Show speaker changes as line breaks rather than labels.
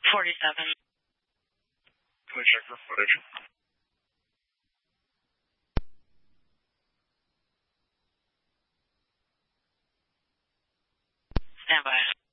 47.
Can we check for footage?
Stand by.